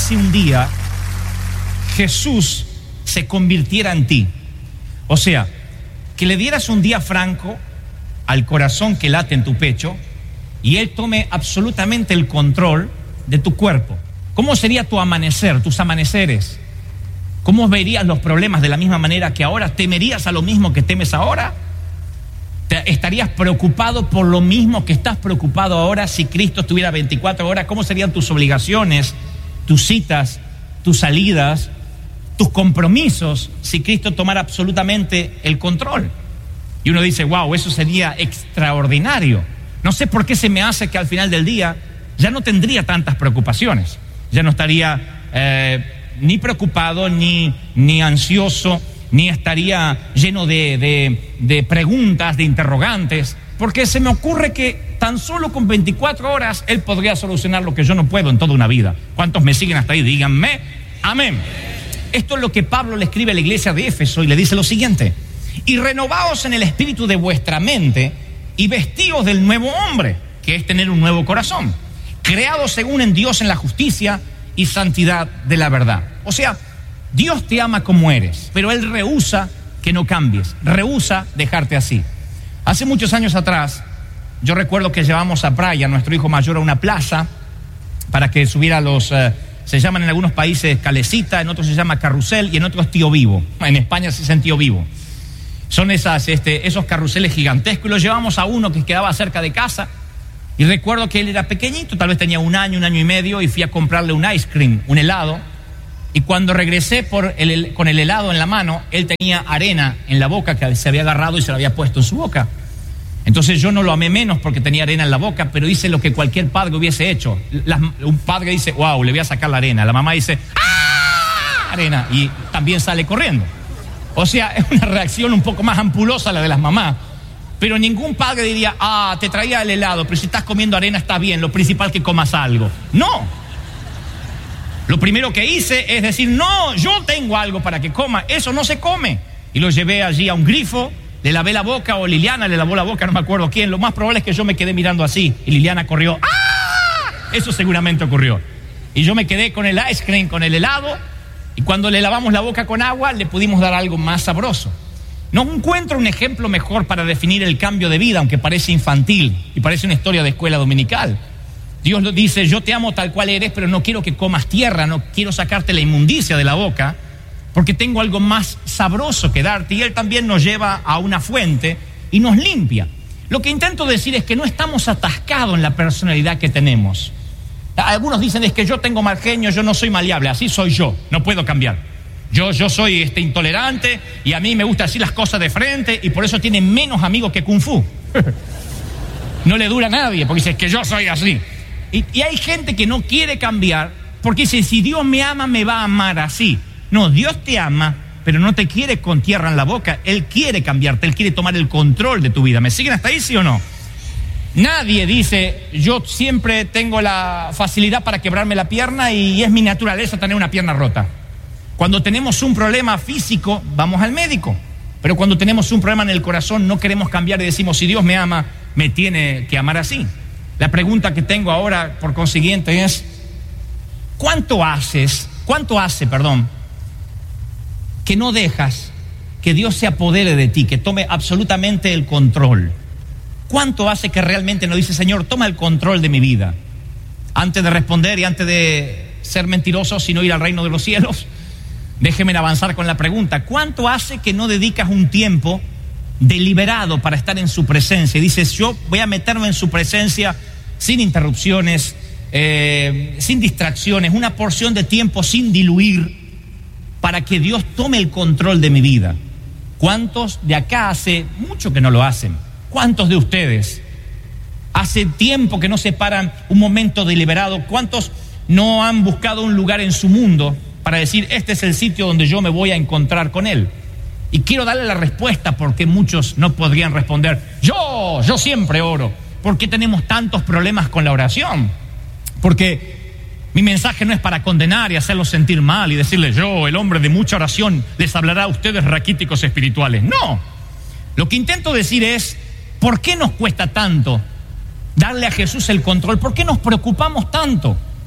si un día Jesús se convirtiera en ti? O sea, que le dieras un día franco al corazón que late en tu pecho y Él tome absolutamente el control de tu cuerpo. ¿Cómo sería tu amanecer, tus amaneceres? ¿Cómo verías los problemas de la misma manera que ahora? ¿Temerías a lo mismo que temes ahora? ¿Estarías preocupado por lo mismo que estás preocupado ahora si Cristo estuviera 24 horas? ¿Cómo serían tus obligaciones, tus citas, tus salidas, tus compromisos si Cristo tomara absolutamente el control? Y uno dice, wow, eso sería extraordinario. No sé por qué se me hace que al final del día ya no tendría tantas preocupaciones. Ya no estaría ni preocupado, ni ansioso, ni estaría lleno de preguntas, de interrogantes, porque se me ocurre que tan solo con 24 horas Él podría solucionar lo que yo no puedo en toda una vida. ¿Cuántos me siguen hasta ahí? Díganme, amén. Esto es lo que Pablo le escribe a la iglesia de Éfeso y le dice lo siguiente: y renovaos en el espíritu de vuestra mente y vestíos del nuevo hombre, que es tener un nuevo corazón, creado según en Dios en la justicia y santidad de la verdad. O sea, Dios te ama como eres, pero Él rehúsa que no cambies, rehúsa dejarte así. Hace muchos años atrás, yo recuerdo que llevamos a Brian, nuestro hijo mayor, a una plaza para que subiera se llaman en algunos países calecita, en otros se llama carrusel y en otros tío vivo. En España se dicen tío vivo. Son esos carruseles gigantescos, y los llevamos a uno que quedaba cerca de casa. Y recuerdo que él era pequeñito, tal vez tenía un año y medio, y fui a comprarle un ice cream, un helado. Y cuando regresé con el helado en la mano, él tenía arena en la boca que se había agarrado y se la había puesto en su boca. Entonces yo no lo amé menos porque tenía arena en la boca, pero hice lo que cualquier padre hubiese hecho. Un padre dice, wow, le voy a sacar la arena. La mamá dice, ¡ah! Arena. Y también sale corriendo. O sea, es una reacción un poco más ampulosa la de las mamás. Pero ningún padre diría, te traía el helado, pero si estás comiendo arena está bien, lo principal es que comas algo. No. Lo primero que hice es decir, no, yo tengo algo para que coma, eso no se come. Y lo llevé allí a un grifo, le lavé la boca, o Liliana le lavó la boca, no me acuerdo quién. Lo más probable es que yo me quedé mirando así y Liliana corrió, ¡ah! Eso seguramente ocurrió. Y yo me quedé con el ice cream, con el helado, y cuando le lavamos la boca con agua, le pudimos dar algo más sabroso. No encuentro un ejemplo mejor para definir el cambio de vida, aunque parece infantil y parece una historia de escuela dominical. Dios dice, yo te amo tal cual eres, pero no quiero que comas tierra, no quiero sacarte la inmundicia de la boca, porque tengo algo más sabroso que darte. Y Él también nos lleva a una fuente y nos limpia. Lo que intento decir es que no estamos atascados en la personalidad que tenemos. Algunos dicen, es que yo tengo mal genio, yo no soy maleable, así soy yo, no puedo cambiar. Yo soy intolerante y a mí me gusta decir las cosas de frente y por eso tiene menos amigos que Kung Fu. No le dura a nadie porque dice, es que yo soy así. Y hay gente que no quiere cambiar porque dice, si Dios me ama, me va a amar así. No, Dios te ama, pero no te quiere con tierra en la boca. Él quiere cambiarte, Él quiere tomar el control de tu vida. ¿Me siguen hasta ahí, sí o no? Nadie dice, yo siempre tengo la facilidad para quebrarme la pierna y es mi naturaleza tener una pierna rota. Cuando tenemos un problema físico, vamos al médico. Pero cuando tenemos un problema en el corazón, no queremos cambiar y decimos, si Dios me ama, me tiene que amar así. La pregunta que tengo ahora, por consiguiente, es, ¿cuánto hace, que no dejas que Dios se apodere de ti, que tome absolutamente el control? ¿Cuánto hace que realmente no dice, Señor, toma el control de mi vida? Antes de responder y antes de ser mentiroso, sino ir al reino de los cielos, déjenme avanzar con la pregunta. ¿Cuánto hace que no dedicas un tiempo deliberado para estar en su presencia? Y dices, yo voy a meterme en su presencia sin interrupciones, sin distracciones, una porción de tiempo sin diluir para que Dios tome el control de mi vida. ¿Cuántos de acá hace mucho que no lo hacen? ¿Cuántos de ustedes hace tiempo que no se paran un momento deliberado? ¿Cuántos no han buscado un lugar en su mundo para decir, este es el sitio donde yo me voy a encontrar con Él? Y quiero darle la respuesta porque muchos no podrían responder, yo siempre oro. ¿Por qué tenemos tantos problemas con la oración? Porque mi mensaje no es para condenar y hacerlos sentir mal y decirles, yo, el hombre de mucha oración, les hablará a ustedes raquíticos espirituales. No, lo que intento decir es, ¿por qué nos cuesta tanto darle a Jesús el control? ¿Por qué nos preocupamos tanto?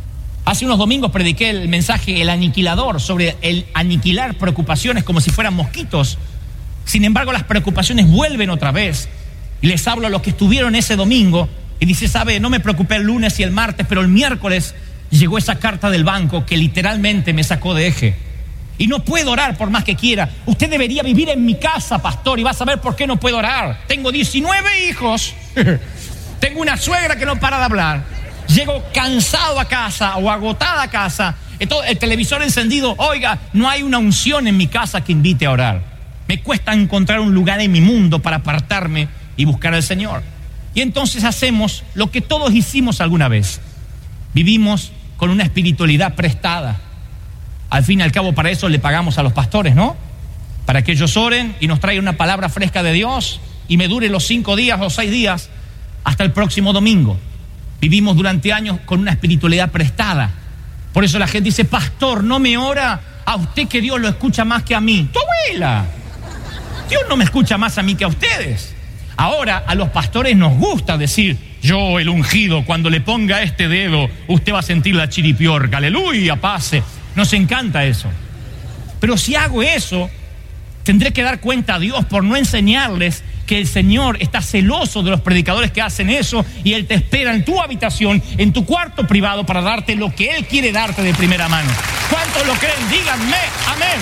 Hace unos domingos prediqué el mensaje El Aniquilador, sobre el aniquilar preocupaciones como si fueran mosquitos. Sin embargo, las preocupaciones vuelven otra vez. Y les hablo a los que estuvieron ese domingo y dice, sabe, no me preocupé el lunes y el martes, pero el miércoles llegó esa carta del banco que literalmente me sacó de eje. Y no puedo orar por más que quiera. Usted debería vivir en mi casa, pastor, y va a saber por qué no puedo orar. Tengo 19 hijos. Tengo una suegra que no para de hablar. Llego cansado a casa o agotada a casa. El televisor encendido. Oiga, no hay una unción en mi casa que invite a orar. Me cuesta encontrar un lugar en mi mundo para apartarme y buscar al Señor. Y entonces hacemos lo que todos hicimos alguna vez. Vivimos con una espiritualidad prestada. Al fin y al cabo, para eso le pagamos a los pastores, ¿no? Para que ellos oren y nos traigan una palabra fresca de Dios y me dure los 5 días o 6 días hasta el próximo domingo. Vivimos durante años con una espiritualidad prestada. Por eso la gente dice, pastor, no me ora a usted que Dios lo escucha más que a mí. ¡Tu abuela! Dios no me escucha más a mí que a ustedes. Ahora, a los pastores nos gusta decir, yo el ungido, cuando le ponga este dedo, usted va a sentir la chiripiorca. ¡Aleluya, pase! Nos encanta eso. Pero si hago eso, tendré que dar cuenta a Dios por no enseñarles que el Señor está celoso de los predicadores que hacen eso y Él te espera en tu habitación, en tu cuarto privado para darte lo que Él quiere darte de primera mano. ¿Cuántos lo creen? Díganme, amén.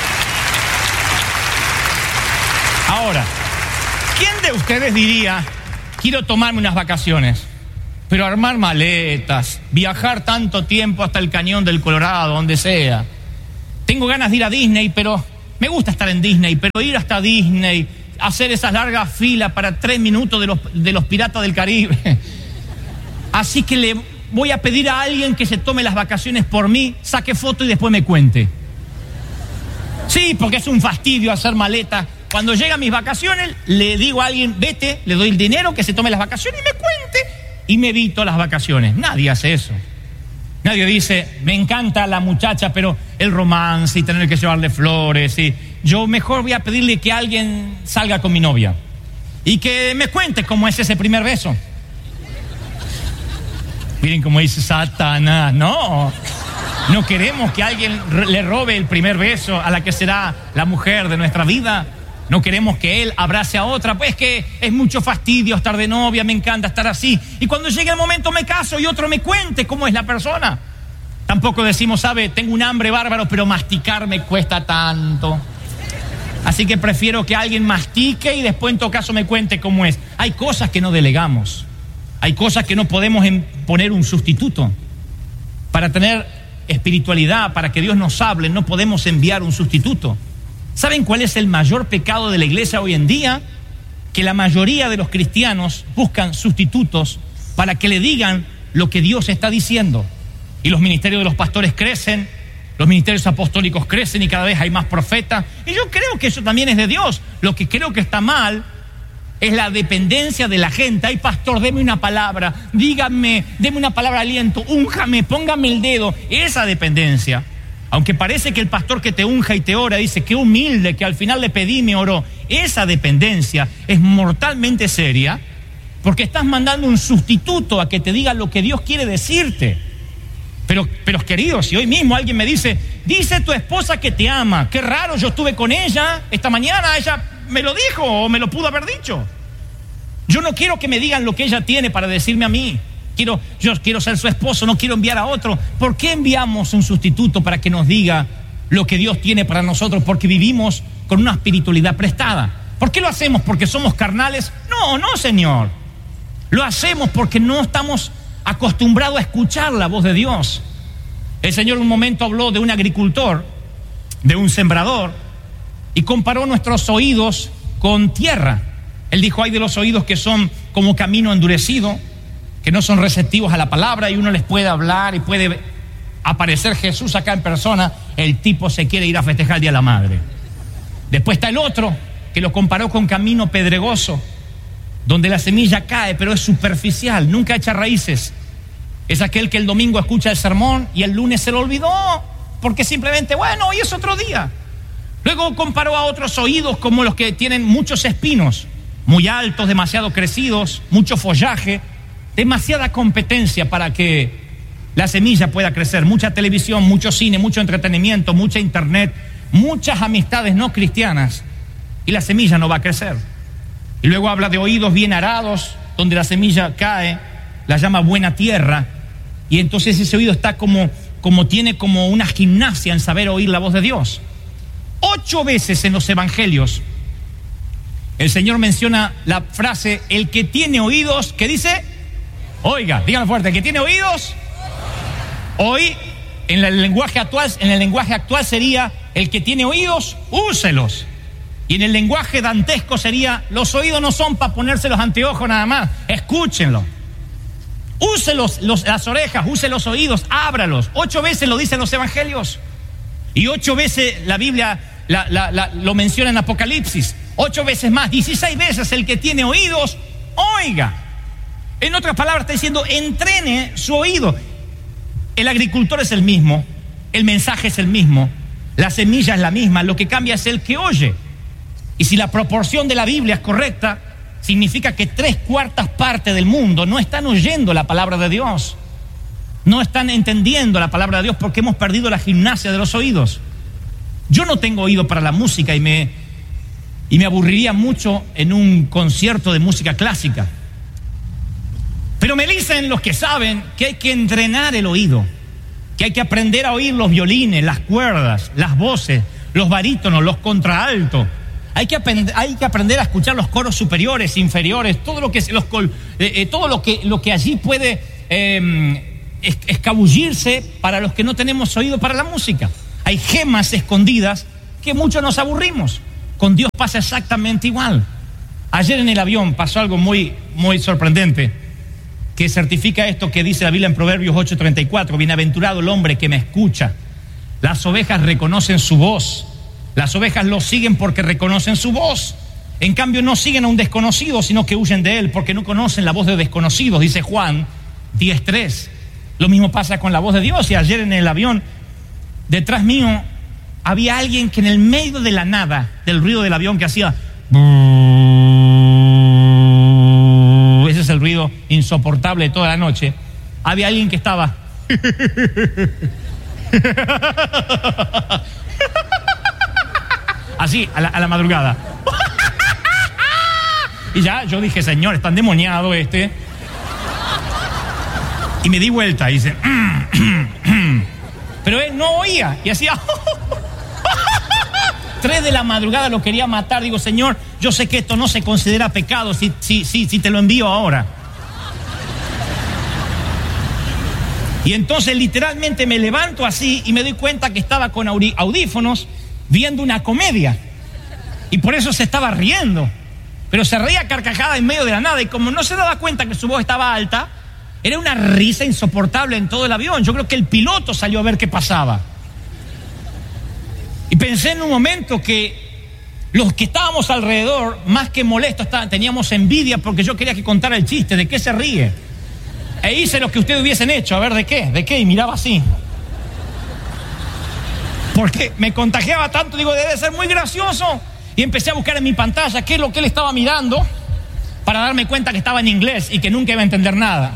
Ahora, ¿quién de ustedes diría, quiero tomarme unas vacaciones? Pero armar maletas, viajar tanto tiempo hasta el Cañón del Colorado, donde sea. Tengo ganas de ir a Disney, pero me gusta estar en Disney, pero ir hasta Disney, hacer esas largas filas para 3 minutos de los Piratas del Caribe. Así que le voy a pedir a alguien que se tome las vacaciones por mí, saque foto y después me cuente. Sí, porque es un fastidio hacer maleta. Cuando llegan mis vacaciones, le digo a alguien, vete, le doy el dinero, que se tome las vacaciones y me cuente, y me evito las vacaciones. Nadie hace eso. Nadie dice, me encanta la muchacha, pero el romance y tener que llevarle flores. Y yo mejor voy a pedirle que alguien salga con mi novia y que me cuente cómo es ese primer beso. Miren cómo dice Satanás. No queremos que alguien le robe el primer beso a la que será la mujer de nuestra vida. No queremos que él abrace a otra, pues que es mucho fastidio estar de novia, me encanta estar así. Y cuando llegue el momento me caso y otro me cuente cómo es la persona. Tampoco decimos, sabe, tengo un hambre bárbaro, pero masticar me cuesta tanto. Así que prefiero que alguien mastique y después en todo caso me cuente cómo es. Hay cosas que no delegamos. Hay cosas que no podemos poner un sustituto. Para tener espiritualidad, para que Dios nos hable, no podemos enviar un sustituto. ¿Saben cuál es el mayor pecado de la iglesia hoy en día? Que la mayoría de los cristianos buscan sustitutos para que le digan lo que Dios está diciendo. Y los ministerios de los pastores crecen, los ministerios apostólicos crecen y cada vez hay más profetas. Y yo creo que eso también es de Dios. Lo que creo que está mal es la dependencia de la gente. Ay, pastor, deme una palabra, dígame, deme una palabra de aliento, únjame, póngame el dedo. Esa dependencia. Aunque parece que el pastor que te unja y te ora dice, qué humilde, que al final le pedí y me oró. Esa dependencia es mortalmente seria porque estás mandando un sustituto a que te diga lo que Dios quiere decirte. Pero queridos, si hoy mismo alguien me dice tu esposa que te ama, qué raro, yo estuve con ella esta mañana, ella me lo dijo o me lo pudo haber dicho. Yo no quiero que me digan lo que ella tiene para decirme a mí. Yo quiero ser su esposo, no quiero enviar a otro. ¿Por qué enviamos un sustituto para que nos diga lo que Dios tiene para nosotros? Porque vivimos con una espiritualidad prestada. ¿Por qué lo hacemos? ¿Porque somos carnales? No, Señor. Lo hacemos porque no estamos acostumbrados a escuchar la voz de Dios. El Señor un momento habló de un agricultor, de un sembrador, y comparó nuestros oídos con tierra. Él dijo, hay de los oídos que son como camino endurecido, que no son receptivos a la palabra, y uno les puede hablar y puede aparecer Jesús acá en persona, el tipo se quiere ir a festejar el Día de la Madre. Después está el otro, que lo comparó con camino pedregoso, donde la semilla cae, pero es superficial, nunca echa raíces. Es aquel que el domingo escucha el sermón y el lunes se lo olvidó, porque simplemente, bueno, hoy es otro día. Luego comparó a otros oídos como los que tienen muchos espinos, muy altos, demasiado crecidos, mucho follaje, demasiada competencia para que la semilla pueda crecer. Mucha televisión, mucho cine, mucho entretenimiento, mucha internet, muchas amistades no cristianas, y la semilla no va a crecer. Y luego habla de oídos bien arados, donde la semilla cae, la llama buena tierra, y entonces ese oído está tiene como una gimnasia en saber oír la voz de Dios. 8 veces en los evangelios el Señor menciona la frase: el que tiene oídos, ¿qué dice? Oiga, díganlo fuerte, el que tiene oídos, hoy en el lenguaje actual sería: el que tiene oídos, úselos. Y en el lenguaje dantesco sería: los oídos no son para ponerse los anteojos nada más, escúchenlo. Use las orejas, use los oídos, ábralos. 8 veces lo dicen los evangelios. Y 8 veces la Biblia lo menciona en Apocalipsis. 8 veces más, 16 veces: el que tiene oídos, oiga. En otras palabras está diciendo: entrene su oído. El agricultor es el mismo, el mensaje es el mismo, la semilla es la misma, lo que cambia es el que oye. Y si la proporción de la Biblia es correcta, significa que 3/4 partes del mundo no están oyendo la palabra de Dios, no están entendiendo la palabra de Dios, porque hemos perdido la gimnasia de los oídos. Yo no tengo oído para la música y me aburriría mucho en un concierto de música clásica. Pero me dicen los que saben que hay que entrenar el oído, que hay que aprender a oír los violines, las cuerdas, las voces, los barítonos, los contraaltos. Hay que aprender a escuchar los coros superiores, inferiores, todo lo que allí puede escabullirse para los que no tenemos oído para la música. Hay gemas escondidas que muchos nos aburrimos. Con Dios pasa exactamente igual. Ayer en el avión pasó algo muy, muy sorprendente, que certifica esto que dice la Biblia en Proverbios 8:34: bienaventurado el hombre que me escucha. Las ovejas reconocen su voz. Las ovejas lo siguen porque reconocen su voz. En cambio, no siguen a un desconocido, sino que huyen de él porque no conocen la voz de desconocidos, dice Juan 10:3. Lo mismo pasa con la voz de Dios. Y ayer en el avión, detrás mío, había alguien que en el medio de la nada, del ruido del avión que hacía... ese es el ruido insoportable de toda la noche. Había alguien que estaba... así, a la madrugada. Y ya, yo dije: Señor, está endemoniado este. Y me di vuelta y dice... Pero él no oía y hacía... 3 de la madrugada lo quería matar. Digo: Señor, yo sé que esto no se considera pecado si te lo envío ahora. Y entonces literalmente me levanto así y me doy cuenta que estaba con audífonos viendo una comedia. Y por eso se estaba riendo. Pero se reía carcajada en medio de la nada. Y como no se daba cuenta que su voz estaba alta, era una risa insoportable en todo el avión. Yo creo que el piloto salió a ver qué pasaba. Y pensé en un momento que los que estábamos alrededor, más que molestos, teníamos envidia porque yo quería que contara el chiste. ¿De qué se ríe? E hice lo que ustedes hubiesen hecho. A ver, ¿de qué? ¿De qué? Y miraba así. Porque me contagiaba tanto, digo, debe ser muy gracioso. Y empecé a buscar en mi pantalla qué es lo que él estaba mirando, para darme cuenta que estaba en inglés y que nunca iba a entender nada.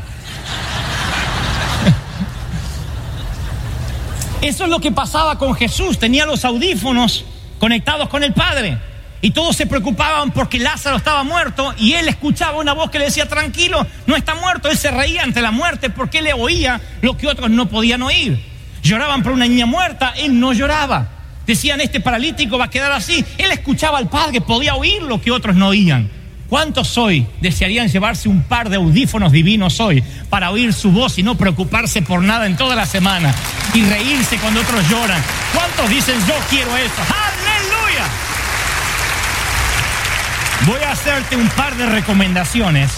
Eso es lo que pasaba con Jesús. Tenía los audífonos conectados con el Padre y todos se preocupaban porque Lázaro estaba muerto, y él escuchaba una voz que le decía: tranquilo, no está muerto. Él se reía ante la muerte porque él le oía lo que otros no podían oír. Lloraban por una niña muerta, él no lloraba. Decían: este paralítico va a quedar así. Él escuchaba al Padre, podía oír lo que otros no oían. ¿Cuántos hoy desearían llevarse un par de audífonos divinos hoy para oír su voz y no preocuparse por nada en toda la semana y reírse cuando otros lloran? ¿Cuántos dicen: yo quiero eso? ¡Aleluya! Voy a hacerte un par de recomendaciones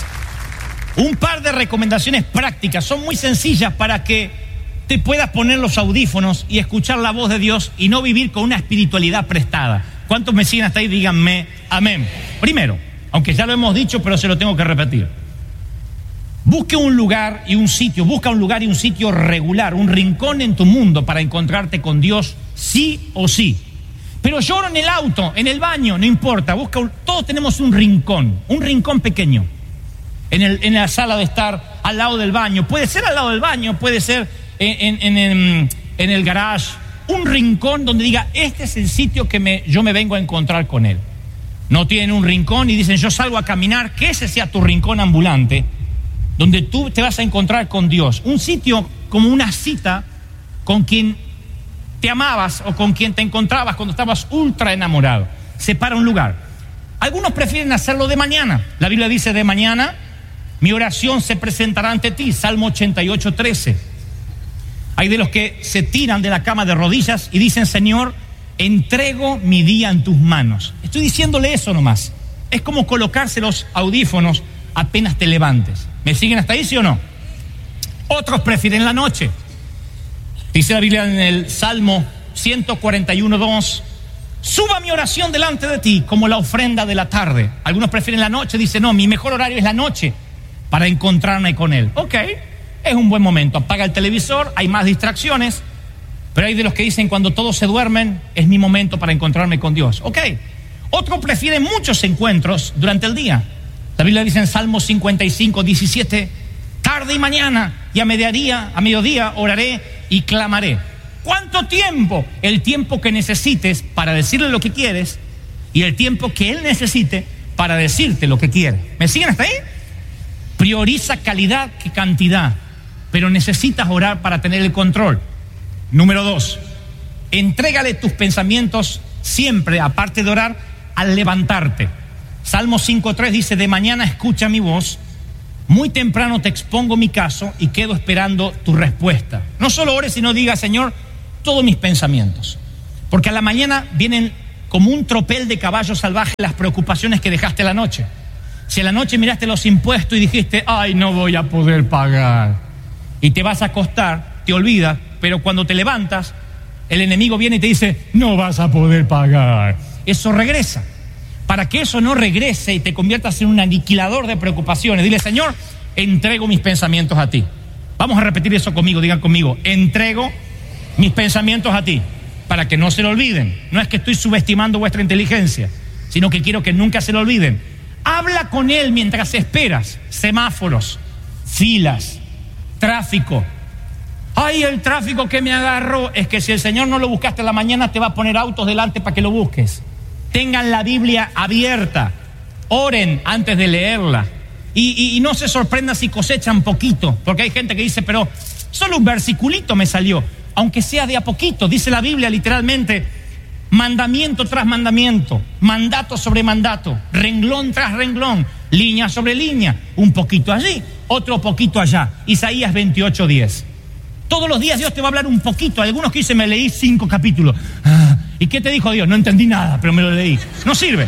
prácticas. Son muy sencillas para que te puedas poner los audífonos y escuchar la voz de Dios y no vivir con una espiritualidad prestada. ¿Cuántos me siguen hasta ahí? Díganme amén. Primero, aunque ya lo hemos dicho, pero se lo tengo que repetir: busca un lugar y un sitio regular, un rincón en tu mundo para encontrarte con Dios sí o sí. Pero lloro en el auto, en el baño, no importa. Todos tenemos un rincón pequeño en la sala de estar, al lado del baño. Puede ser al lado del baño, puede ser en el garage, un rincón donde diga, este es el sitio que yo me vengo a encontrar con Él. No tienen un rincón y dicen, yo salgo a caminar, que ese sea tu rincón ambulante, donde tú te vas a encontrar con Dios. Un sitio como una cita con quien te amabas o con quien te encontrabas cuando estabas ultra enamorado. Separa un lugar. Algunos prefieren hacerlo de mañana. La Biblia dice, de mañana mi oración se presentará ante ti. Salmo 88:13. Hay de los que se tiran de la cama de rodillas y dicen, Señor, entrego mi día en tus manos. Estoy diciéndole eso nomás. Es como colocarse los audífonos apenas te levantes. ¿Me siguen hasta ahí, sí o no? Otros prefieren la noche. Dice la Biblia en el Salmo 141:2, suba mi oración delante de ti como la ofrenda de la tarde. Algunos prefieren la noche, dicen, no, mi mejor horario es la noche para encontrarme con Él. Ok, es un buen momento. Apaga el televisor, hay más distracciones, pero hay de los que dicen, cuando todos se duermen, es mi momento para encontrarme con Dios. Ok, otros prefieren muchos encuentros durante el día. La Biblia dice en Salmo 55:17, tarde y mañana y a mediodía oraré y clamaré. ¿Cuánto tiempo? El tiempo que necesites para decirle lo que quieres y el tiempo que Él necesite para decirte lo que quiere. ¿Me siguen hasta ahí? Prioriza calidad que cantidad, pero necesitas orar para tener el control. Número 2, entrégale tus pensamientos siempre, aparte de orar, al levantarte. Salmo 5:3 dice, de mañana escucha mi voz, muy temprano te expongo mi caso y quedo esperando tu respuesta. No solo ores, sino diga, Señor, todos mis pensamientos. Porque a la mañana vienen como un tropel de caballos salvajes las preocupaciones que dejaste la noche. Si a la noche miraste los impuestos y dijiste, ay, no voy a poder pagar, y te vas a acostar, te olvidas, pero cuando te levantas, el enemigo viene y te dice, no vas a poder pagar. Eso regresa. Para que eso no regrese y te conviertas en un aniquilador de preocupaciones, dile, Señor, entrego mis pensamientos a ti. Vamos a repetir eso conmigo, digan conmigo, entrego mis pensamientos a ti, para que no se lo olviden. No es que estoy subestimando vuestra inteligencia, sino que quiero que nunca se lo olviden. Habla con Él mientras esperas, semáforos, filas, tráfico. Ay, el tráfico que me agarró. Es que si el Señor no lo buscaste en la mañana, te va a poner autos delante para que lo busques. Tengan la Biblia abierta, oren antes de leerla y no se sorprendan si cosechan poquito, porque hay gente que dice, pero solo un versiculito me salió, aunque sea de a poquito. Dice la Biblia literalmente, mandamiento tras mandamiento, mandato sobre mandato, renglón tras renglón, línea sobre línea, un poquito allí, otro poquito allá. Isaías 28:10. Todos los días Dios te va a hablar un poquito. Algunos que dicen, me leí 5 capítulos. ¿Y qué te dijo Dios? No entendí nada, pero me lo leí. No sirve.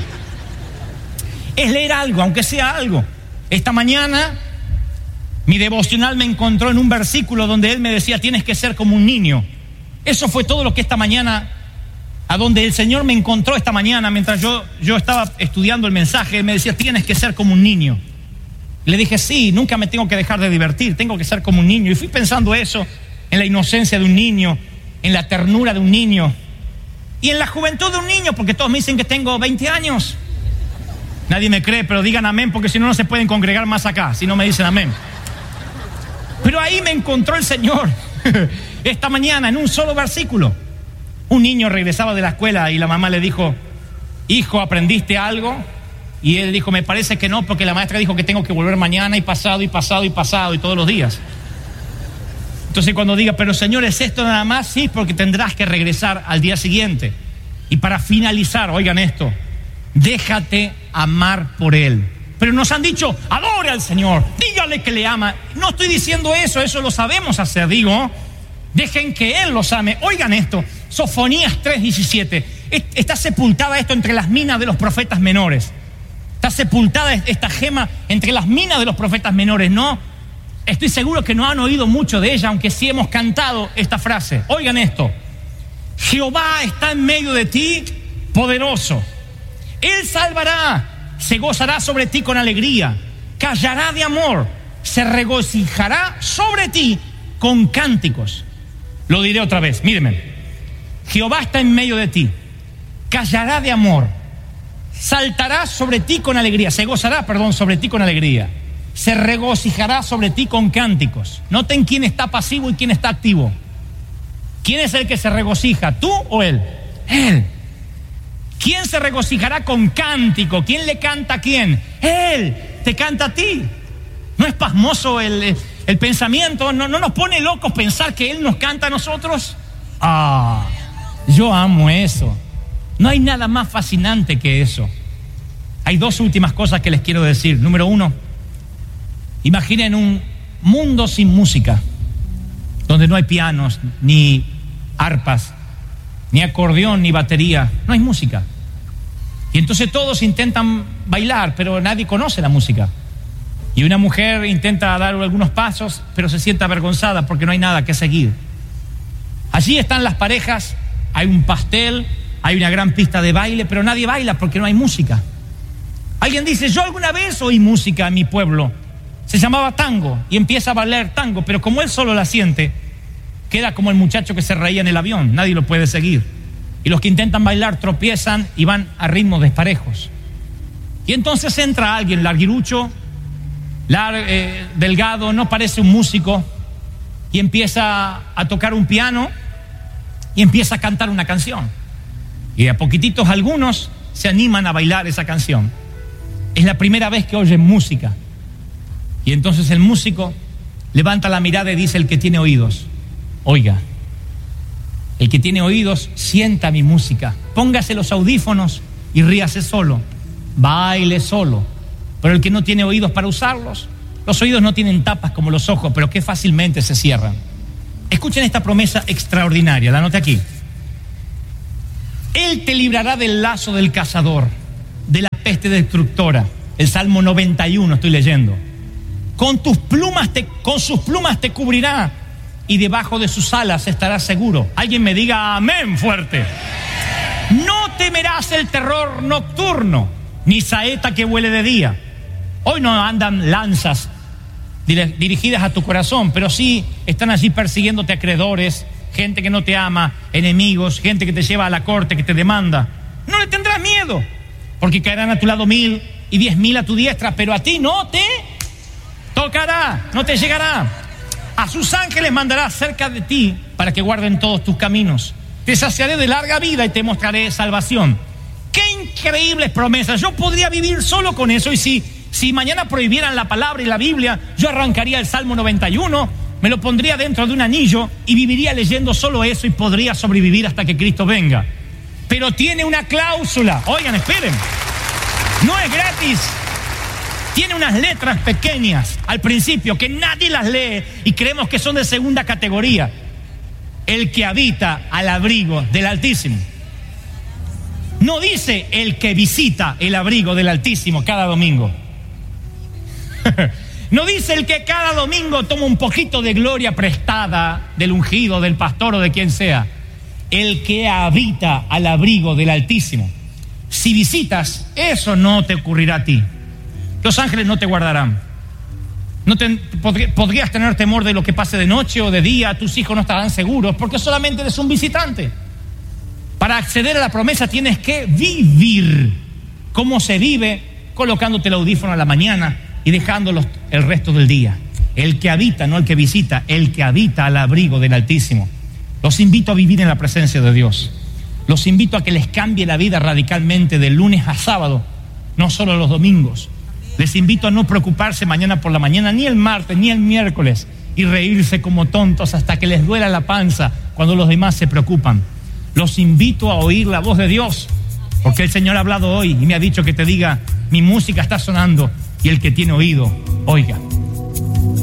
Es leer algo, aunque sea algo. Esta mañana, mi devocional me encontró en un versículo donde Él me decía, tienes que ser como un niño. Eso fue todo lo que esta mañana, a donde el Señor me encontró esta mañana, mientras yo estaba estudiando el mensaje, Él me decía, tienes que ser como un niño. Le dije, sí, nunca me tengo que dejar de divertir, tengo que ser como un niño. Y fui pensando eso, en la inocencia de un niño, en la ternura de un niño y en la juventud de un niño, porque todos me dicen que tengo 20 años. Nadie me cree, pero digan amén, porque si no, no se pueden congregar más acá, si no me dicen amén. Pero ahí me encontró el Señor, esta mañana, en un solo versículo. Un niño regresaba de la escuela y la mamá le dijo, hijo, ¿aprendiste algo? Y él dijo, me parece que no, porque la maestra dijo que tengo que volver mañana y pasado y pasado y pasado y todos los días. Entonces cuando diga, pero Señor, ¿es esto nada más? Sí, porque tendrás que regresar al día siguiente. Y para finalizar, oigan esto, déjate amar por Él. Pero nos han dicho, adore al Señor, dígale que le ama. No estoy diciendo eso, eso lo sabemos hacer, digo, dejen que Él los ame. Oigan esto, Sofonías 3:17, está sepultada esto entre las minas de los profetas menores. Está sepultada esta gema entre las minas de los profetas menores, ¿no? Estoy seguro que no han oído mucho de ella, aunque sí hemos cantado esta frase. Oigan esto, Jehová está en medio de ti, poderoso. Él salvará, se gozará sobre ti con alegría, callará de amor, se regocijará sobre ti con cánticos. Lo diré otra vez, mírenme. Jehová está en medio de ti, callará de amor, saltará sobre ti con alegría, se gozará, sobre ti con alegría. se regocijará sobre ti con cánticos. Noten quién está pasivo y quién está activo. ¿Quién es el que se regocija, tú o él? Él. ¿Quién se regocijará con cántico? ¿Quién le canta a quién? Él te canta a ti. ¿No es pasmoso el pensamiento? ¿No nos pone locos pensar que Él nos canta a nosotros? Yo amo eso. No hay nada más fascinante que eso. Hay dos últimas cosas que les quiero decir. Número uno, imaginen un mundo sin música, donde no hay pianos, ni arpas, ni acordeón, ni batería. No hay música. Y entonces todos intentan bailar, pero nadie conoce la música. Y una mujer intenta dar algunos pasos, pero se siente avergonzada porque no hay nada que seguir. Allí están las parejas, hay un pastel, hay una gran pista de baile, pero nadie baila porque no hay música. Alguien dice, yo alguna vez oí música en mi pueblo, se llamaba tango, y empieza a bailar tango, pero como él solo la siente, queda como el muchacho que se reía en el avión, nadie lo puede seguir. Y los que intentan bailar tropiezan y van a ritmos desparejos. Y entonces entra alguien larguirucho, delgado, no parece un músico, y empieza a tocar un piano y empieza a cantar una canción. Y a poquititos algunos se animan a bailar esa canción. Es la primera vez que oyen música. Y entonces el músico levanta la mirada y dice: el que tiene oídos, oiga. El que tiene oídos, sienta mi música. Póngase los audífonos y ríase solo. Baile solo. Pero el que no tiene oídos para usarlos, los oídos no tienen tapas como los ojos, pero que fácilmente se cierran. Escuchen esta promesa extraordinaria, la anoté aquí. Él te librará del lazo del cazador, de la peste destructora. El Salmo 91 estoy leyendo. Con sus plumas te cubrirá, y debajo de sus alas estarás seguro. Alguien me diga amén fuerte. No temerás el terror nocturno, ni saeta que vuele de día. Hoy no andan lanzas dirigidas a tu corazón, pero sí están allí persiguiéndote acreedores, gente que no te ama, enemigos, gente que te lleva a la corte, que te demanda. No le tendrás miedo, porque caerán a tu lado 1000 y 10.000 a tu diestra, pero a ti no te tocará, no te llegará. A sus ángeles mandará cerca de ti para que guarden todos tus caminos. Te saciaré de larga vida y te mostraré salvación. ¡Qué increíbles promesas! Yo podría vivir solo con eso, y si mañana prohibieran la palabra y la Biblia, yo arrancaría el Salmo 91, me lo pondría dentro de un anillo y viviría leyendo solo eso, y podría sobrevivir hasta que Cristo venga. Pero tiene una cláusula. Oigan, esperen. No es gratis. Tiene unas letras pequeñas al principio que nadie las lee y creemos que son de segunda categoría. El que habita al abrigo del Altísimo. No dice el que visita el abrigo del Altísimo cada domingo. No dice el que cada domingo toma un poquito de gloria prestada del ungido, del pastor o de quien sea. El que habita al abrigo del Altísimo. Si visitas, eso no te ocurrirá a ti. Los ángeles no te guardarán. Podrías tener temor de lo que pase de noche o de día. Tus hijos no estarán seguros porque solamente eres un visitante. Para acceder a la promesa tienes que vivir. ¿Cómo se vive? Colocándote el audífono a la mañana y dejándolo el resto del día. El que habita, no el que visita, el que habita al abrigo del Altísimo. Los invito a vivir en la presencia de Dios. Los invito a que les cambie la vida radicalmente de lunes a sábado, no solo los domingos. Les invito a no preocuparse mañana por la mañana, ni el martes, ni el miércoles, y reírse como tontos hasta que les duela la panza cuando los demás se preocupan. Los invito a oír la voz de Dios, porque el Señor ha hablado hoy y me ha dicho que te diga: mi música está sonando, y el que tiene oído, oiga.